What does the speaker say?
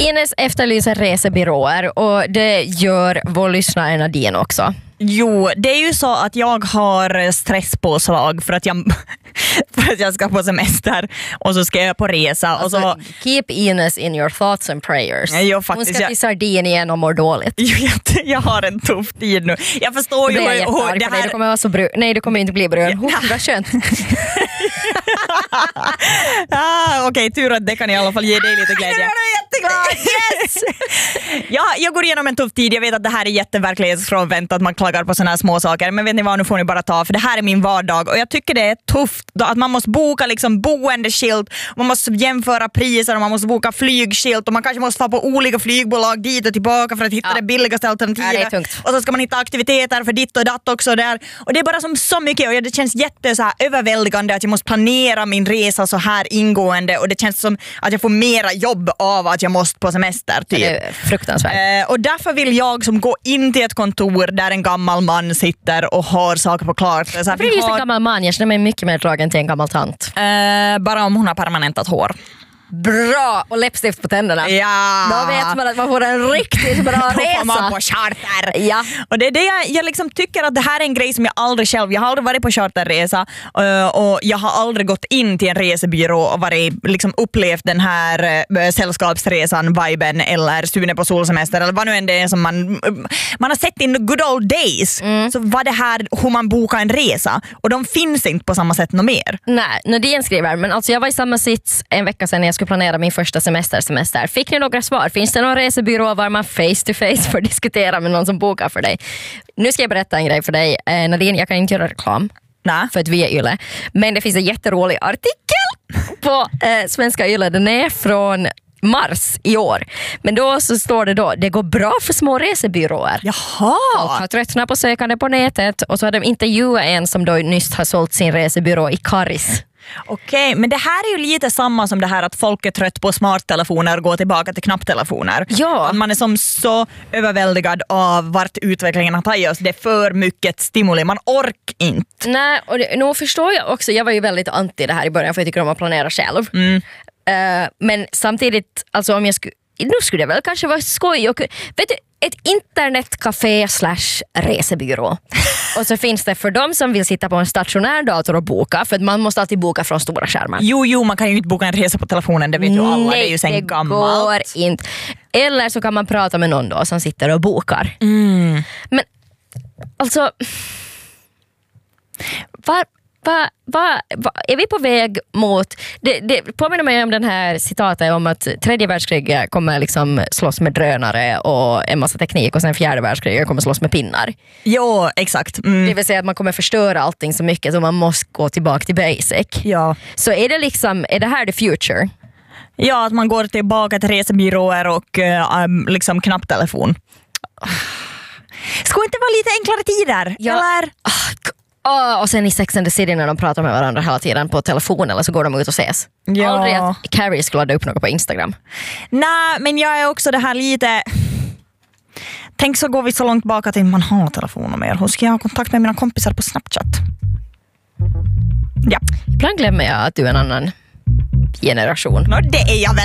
Ines efterlyser resebyråer och det gör vår lyssnare Nadine också. Jo, det är ju så att jag har stresspåslag för att jag ska på semester och så ska jag på resa. Alltså, och så... keep Ines in your thoughts and prayers. Jo, faktiskt, hon ska till Sardinien och mår dåligt. Jag har en tuff tid nu. Jag förstår ju det här... Du kommer vara så brun. Nej, du kommer inte bli brun. Vad skönt. Okej, tur att det kan i alla fall ge dig lite glädje. Jag är jätteglad! Yes! Jag går igenom en tuff tid. Jag vet att det här är jätteverklighetsfrånvänt att man klagar på såna här små saker. Men vet ni vad, nu får ni bara ta. För det här är min vardag. Och jag tycker det är tufft att man måste boka liksom boendeskilt. Man måste jämföra priser och man måste boka flygskilt. Och man kanske måste få på olika flygbolag dit och tillbaka för att hitta det billigaste alternativet. Ja, det är tungt. Och så ska man hitta aktiviteter för ditt och datt också där. Och det är bara som så mycket. Och det känns så här överväldigande att jag måste planera min resa så här ingående. Och det känns som att jag får mera jobb av att jag måste på semester. Typ. Det är fruktansvärt. Och därför vill jag som gå in till ett kontor där en gammal man sitter och har saker på klart. Så det är just en gammal man, jag känner mig mycket mer dragen till en gammal tant. Bara om hon har permanentat hår. Bra! Och läppstift på tänderna. Ja. Då vet man att man får en riktigt bra resa. Då får man på charter. Ja. Och det är det jag liksom tycker att det här är en grej som jag aldrig själv... Jag har aldrig varit på charterresa och jag har aldrig gått in till en resebyrå och liksom upplevt den här sällskapsresan-viben eller studier på solsemester eller vad nu än det är som man har sett in the good old days. Så var det här hur man bokar en resa och de finns inte på samma sätt något mer. Nej, Nadine skriver, men alltså jag var i samma sits en vecka sedan när jag skulle planera min första semester. Fick ni några svar? Finns det någon resebyrå var man face to face får diskutera med någon som bokar för dig? Nu ska jag berätta en grej för dig. Nadine, jag kan inte göra reklam. Nej. För att vi är Yle. Men det finns en jätterolig artikel på Svenska Yle. Den är från mars i år. Men då så står det det går bra för små resebyråer. Jaha! Folk har tröttnat på sökande på nätet och så har de intervjuat en som då nyss har sålt sin resebyrå i Karis. Okej, men det här är ju lite samma som det här att folk är trött på smarttelefoner och går tillbaka till knapptelefoner. Ja. Att man är som så överväldigad av vart utvecklingen har tagit oss. Det är för mycket stimuli, man orkar inte. Nej, och nu förstår jag också, jag var ju väldigt anti det här i början för jag tycker om att planera själv. Men samtidigt, alltså om jag nu skulle det väl kanske vara skoj och, vet du, ett internetcafé / resebyrå. Och så finns det för dem som vill sitta på en stationär dator och boka, för att man måste alltid boka från stora skärmar. Jo, man kan ju inte boka en resa på telefonen, det vet ju alla. Nej, det är ju sen gammalt. Går inte. Eller så kan man prata med någon då som sitter och bokar. Men alltså är vi på väg mot det påminner mig om den här citatet om att 3:e världskriget kommer liksom slåss med drönare och en massa teknik och sen 4:e världskriget kommer slåss med pinnar. Jo, exakt. Det vill säga att man kommer förstöra allting så mycket så man måste gå tillbaka till basic. Ja. Så är det här the future? Ja, att man går tillbaka till resebyråer och liksom knapptelefon. Ska inte vara lite enklare tider? Ja. Eller? Och sen i Sex and the City när de pratar med varandra hela tiden på telefon eller så går de ut och ses. Ja. Aldrig att Carrie skulle ladda upp något på Instagram. Nej, men jag är också det här lite... Tänk så går vi så långt bak att man har telefoner mer. Hur ska jag ha kontakt med mina kompisar på Snapchat? Ja. Ibland glömmer jag att du är en annan generation. Det är jag väl.